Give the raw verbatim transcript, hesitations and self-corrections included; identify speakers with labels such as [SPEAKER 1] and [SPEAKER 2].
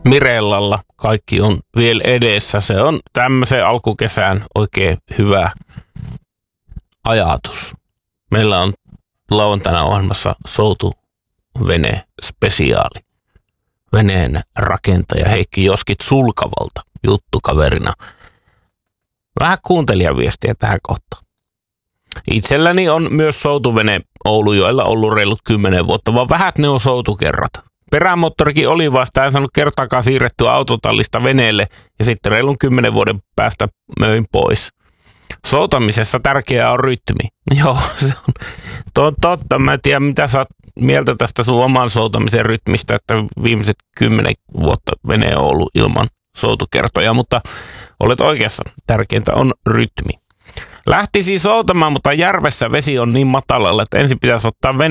[SPEAKER 1] Mirellalla kaikki on vielä edessä. Se on tämmöisen alkukesään oikein hyvä ajatus. Meillä on lauantaina ohjelmassa soutuvene spesiaali. Veneen rakentaja Heikki Joskit Sulkavalta juttukaverina. Vähän kuuntelijaviestiä tähän kohtaan. Itselläni on myös soutuvene Oulujoella ollut reilut kymmenen vuotta, vaan vähät ne on soutukerrat. Perämoottorikin oli vasta, en saanut kertaakaan siirrettyä autotallista veneelle ja sitten reilun kymmenen vuoden päästä möin pois. Soutamisessa tärkeää on rytmi. Joo, se on to- totta. Mä en tiedä, mitä sä oot mieltä tästä sun oman soutamisen rytmistä, että viimeiset kymmenen vuotta vene on ollut ilman soutukertoja, mutta olet oikeassa. Tärkeintä on rytmi. Lähti siis soutamaan, mutta järvessä vesi on niin matalalla, että ensin pitäisi ottaa vene